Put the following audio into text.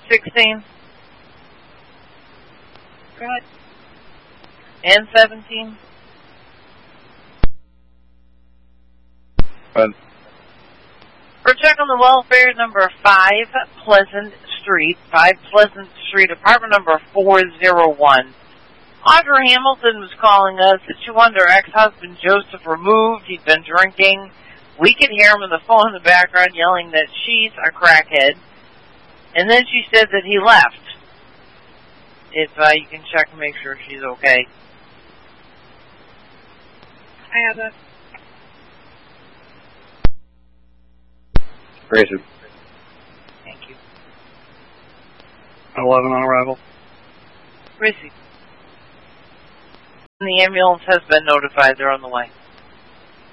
16. Go ahead. And 17. Go ahead. For check on the welfare, number 5 Pleasant Street, apartment number 401. Audra Hamilton was calling us that she wanted her ex-husband Joseph removed. He'd been drinking. We could hear him on the phone in the background yelling that she's a crackhead. And then she said that he left. If you can check and make sure she's okay. I have that. Gracie. Thank you. 11 on arrival. Gracie. The ambulance has been notified. They're on the way.